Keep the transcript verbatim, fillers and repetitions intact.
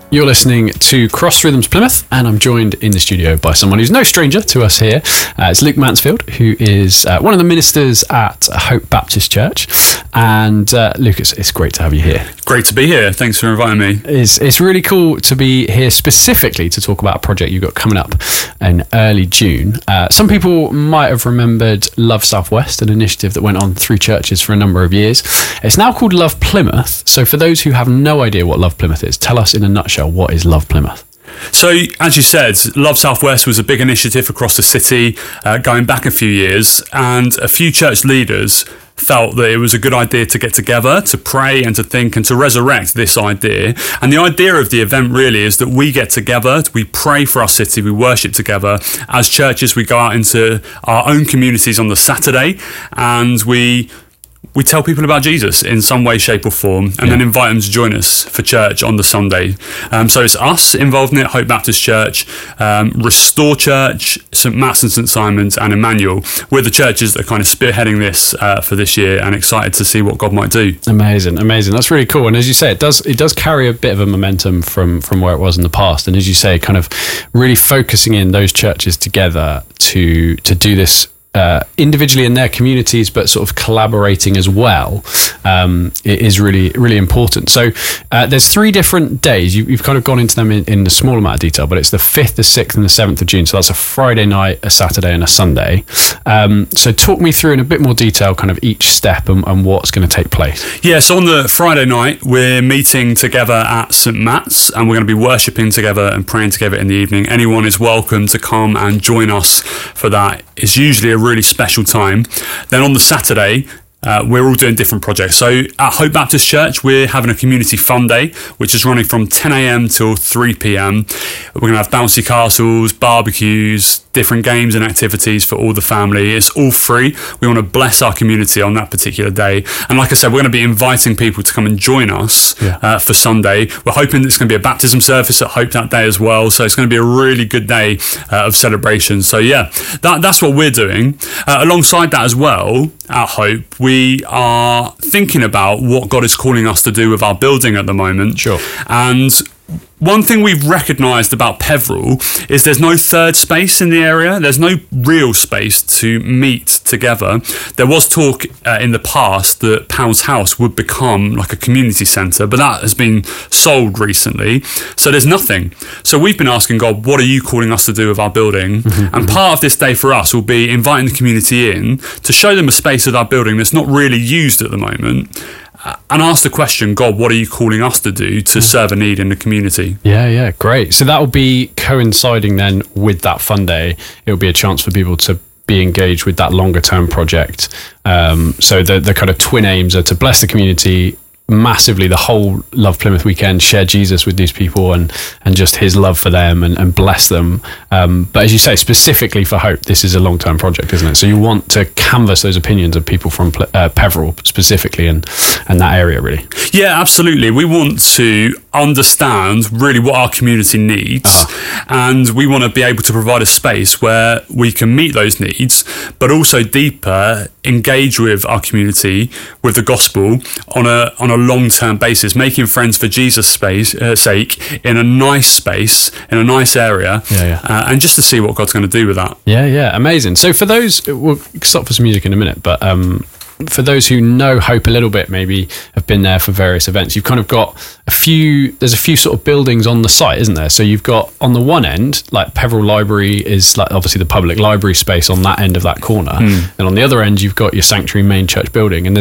You're listening to Cross Rhythms Plymouth, and I'm joined in the studio by someone who's no stranger to us here. Uh, it's Luke Mansfield, who is uh, one of the ministers at Hope Baptist Church. And uh, Luke, it's, it's great to have you here. Great to be here. Thanks for inviting me. It's, it's really cool to be here specifically to talk about a project you've got coming up in early June. Uh, some people might have remembered Love Southwest, an initiative that went on through churches for a number of years. It's now called Love Plymouth. So for those who have no idea what Love Plymouth is, tell us in a nutshell, what is Love Plymouth? So, as you said, Love Southwest was a big initiative across the city uh, going back a few years, and a few church leaders felt that it was a good idea to get together, to pray and to think and to resurrect this idea. And the idea of the event really is that we get together, we pray for our city, we worship together. As churches, we go out into our own communities on the Saturday and we we tell people about Jesus in some way, shape or form, and yeah. then invite them to join us for church on the Sunday. Um, so it's us involved in it, Hope Baptist Church, um, Restore Church, St Matt's and St Simon's and Emmanuel. We're the churches that are kind of spearheading this uh, for this year, and excited to see what God might do. Amazing, amazing. That's really cool. And as you say, it does it does carry a bit of a momentum from, from where it was in the past. And as you say, kind of really focusing in those churches together to to do this Uh, individually in their communities, but sort of collaborating as well, um, it is really, really important. So uh, there's three different days. You, you've kind of gone into them in, in a small amount of detail, but it's the fifth, the sixth, and the seventh of June. So that's a Friday night, a Saturday, and a Sunday. Um, so talk me through in a bit more detail, kind of each step and, and what's going to take place. Yeah, so on the Friday night, we're meeting together at St Matt's, and we're going to be worshipping together and praying together in the evening. Anyone is welcome to come and join us for that. It's usually a really special time. Then on the Saturday, Uh, we're all doing different projects. So at Hope Baptist Church, we're having a community fun day, which is running from ten a.m. till three p.m. We're going to have bouncy castles, barbecues, different games and activities for all the family. It's all free. We want to bless our community on that particular day. And like I said, we're going to be inviting people to come and join us yeah. uh, for Sunday. We're hoping there's going to be a baptism service at Hope that day as well. So it's going to be a really good day uh, of celebration. So yeah, that, that's what we're doing. Uh, alongside that as well, at Hope, we We are thinking about what God is calling us to do with our building at the moment. Sure. And one thing we've recognised about Peveril is there's no third space in the area. There's no real space to meet together. There was talk uh, in the past that Pound's House would become like a community centre, but that has been sold recently. So there's nothing. So we've been asking God, what are you calling us to do with our building? Mm-hmm, and mm-hmm. part of this day for us will be inviting the community in to show them a space of our building that's not really used at the moment. And ask the question, God, what are you calling us to do to serve a need in the community? Yeah, yeah, great. So that will be coinciding then with that fun day. It will be a chance for people to be engaged with that longer term project. Um, so the, the kind of twin aims are to bless the community massively, the whole Love Plymouth weekend, share Jesus with these people and and just his love for them and, and bless them. Um, but as you say, specifically for Hope, this is a long-term project, isn't it? So you want to canvass those opinions of people from uh, Peveril specifically and, and that area, really. Yeah, absolutely. We want to understand really what our community needs uh-huh. and we want to be able to provide a space where we can meet those needs, but also deeper engage with our community with the gospel on a on a long-term basis, making friends for Jesus' space, uh, sake in a nice space, in a nice area, yeah, yeah. Uh, and just to see what God's going to do with that. Yeah, yeah, amazing. So for those, we'll stop for some music in a minute, but um, for those who know Hope a little bit, maybe have been there for various events, you've kind of got a few, there's a few sort of buildings on the site, isn't there? So you've got on the one end, like Peveril Library is like obviously the public library space on that end of that corner. Mm. And on the other end, you've got your Sanctuary main church building. And